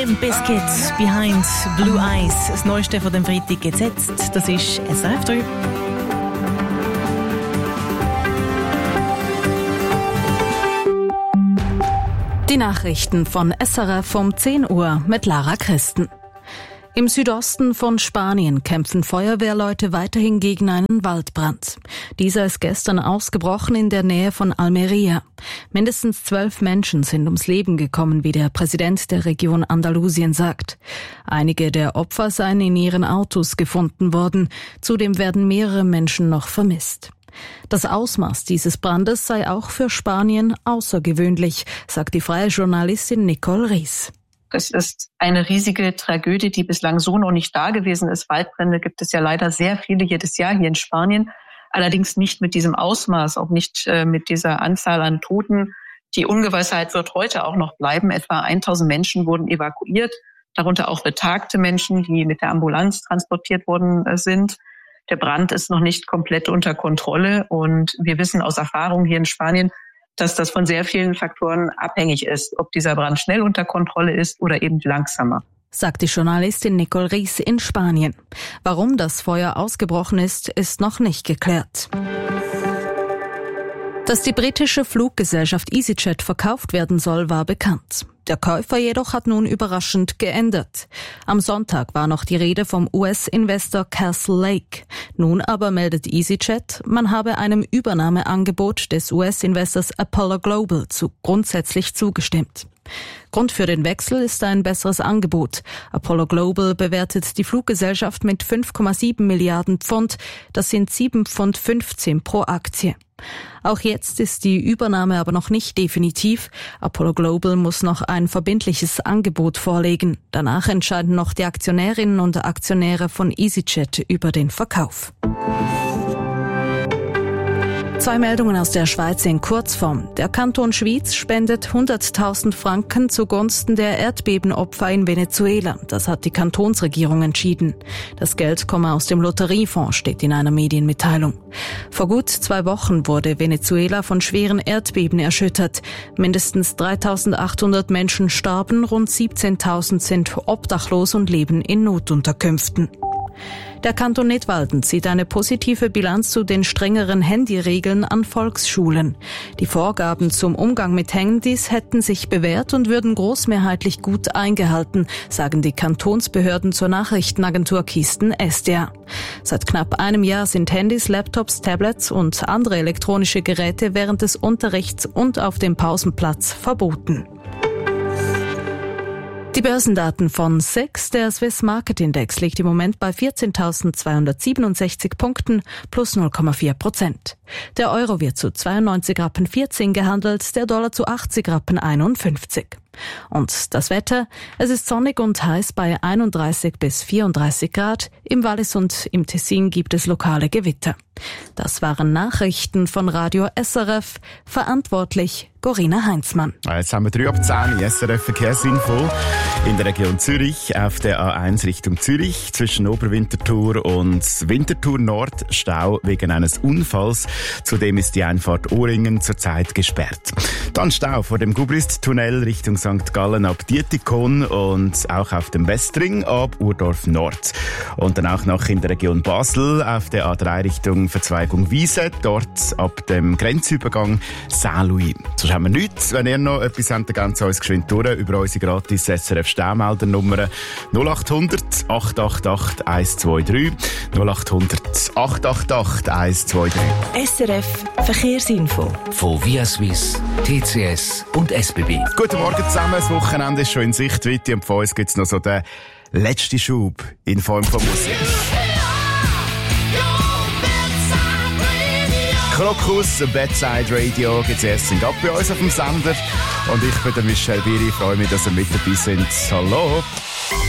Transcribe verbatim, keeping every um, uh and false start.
Limp Bizkit, Behind Blue Eyes. Das Neueste von dem Freitag jetzt. Das ist S R F drei. Die Nachrichten von S R F um zehn Uhr mit Lara Christen. Im Südosten von Spanien kämpfen Feuerwehrleute weiterhin gegen einen Waldbrand. Dieser ist gestern ausgebrochen in der Nähe von Almería. Mindestens zwölf Menschen sind ums Leben gekommen, wie der Präsident der Region Andalusien sagt. Einige der Opfer seien in ihren Autos gefunden worden. Zudem werden mehrere Menschen noch vermisst. Das Ausmaß dieses Brandes sei auch für Spanien außergewöhnlich, sagt die freie Journalistin Nicole Ries. Es ist eine riesige Tragödie, die bislang so noch nicht da gewesen ist. Waldbrände gibt es ja leider sehr viele jedes Jahr hier in Spanien. Allerdings nicht mit diesem Ausmaß, auch nicht äh, mit dieser Anzahl an Toten. Die Ungewissheit wird heute auch noch bleiben. Etwa tausend Menschen wurden evakuiert, darunter auch betagte Menschen, die mit der Ambulanz transportiert worden äh, sind. Der Brand ist noch nicht komplett unter Kontrolle und wir wissen aus Erfahrung hier in Spanien, dass das von sehr vielen Faktoren abhängig ist, ob dieser Brand schnell unter Kontrolle ist oder eben langsamer. Sagt die Journalistin Nicole Ries in Spanien. Warum das Feuer ausgebrochen ist, ist noch nicht geklärt. Dass die britische Fluggesellschaft EasyJet verkauft werden soll, war bekannt. Der Käufer jedoch hat nun überraschend geändert. Am Sonntag war noch die Rede vom U S-Investor Castle Lake. Nun aber meldet EasyJet, man habe einem Übernahmeangebot des U S-Investors Apollo Global zu grundsätzlich zugestimmt. Grund für den Wechsel ist ein besseres Angebot. Apollo Global bewertet die Fluggesellschaft mit fünf Komma sieben Milliarden Pfund. Das sind sieben Pfund fünfzehn pro Aktie. Auch jetzt ist die Übernahme aber noch nicht definitiv. Apollo Global muss noch ein verbindliches Angebot vorlegen. Danach entscheiden noch die Aktionärinnen und Aktionäre von EasyJet über den Verkauf. Zwei Meldungen aus der Schweiz in Kurzform. Der Kanton Schwyz spendet hunderttausend Franken zugunsten der Erdbebenopfer in Venezuela. Das hat die Kantonsregierung entschieden. Das Geld komme aus dem Lotteriefonds, steht in einer Medienmitteilung. Vor gut zwei Wochen wurde Venezuela von schweren Erdbeben erschüttert. Mindestens dreitausendachthundert Menschen starben, rund siebzehntausend sind obdachlos und leben in Notunterkünften. Der Kanton Nidwalden zieht eine positive Bilanz zu den strengeren Handyregeln an Volksschulen. Die Vorgaben zum Umgang mit Handys hätten sich bewährt und würden großmehrheitlich gut eingehalten, sagen die Kantonsbehörden zur Nachrichtenagentur Kisten S D A. Seit knapp einem Jahr sind Handys, Laptops, Tablets und andere elektronische Geräte während des Unterrichts und auf dem Pausenplatz verboten. Die Börsendaten von S I X, der Swiss Market Index, liegt im Moment bei vierzehntausendzweihundertsiebenundsechzig Punkten plus null Komma vier Prozent. Der Euro wird zu zweiundneunzig Rappen vierzehn gehandelt, der Dollar zu achtzig Rappen einundfünfzig. Und das Wetter, es ist sonnig und heiß bei einunddreißig bis vierunddreißig Grad. Im Wallis und im Tessin gibt es lokale Gewitter. Das waren Nachrichten von Radio S R F. Verantwortlich Corinna Heinzmann. Jetzt haben wir drei ab zehn S R F Verkehrsinfo. In der Region Zürich auf der A eins Richtung Zürich zwischen Oberwinterthur und Winterthur Nord Stau wegen eines Unfalls. Zudem ist die Einfahrt Oringen zurzeit gesperrt. Dann Stau vor dem Gubrist-Tunnel Richtung Sankt Gallen ab Dietikon und auch auf dem Westring ab Urdorf Nord. Und dann auch noch in der Region Basel auf der A drei Richtung Verzweigung Wiese, dort ab dem Grenzübergang Saint-Louis. Sonst haben wir nichts. Wenn ihr noch etwas habt, dann ganz uns geschwind durch über unsere gratis S R F Staumeldernummer null acht hundert acht acht acht eins zwei drei null acht hundert acht acht acht eins zwei drei. S R F Verkehrsinfo von Via Swiss, T C S und S B B. Guten Morgen zusammen, das Wochenende ist schon in Sichtweite und von uns gibt es noch so den letzten Schub in Form von Musik. Krokus, Bedside Radio, gibt es erst bei uns auf dem Sender. Und ich bin der Michel Biri, freue mich, dass ihr mit dabei seid. Hallo!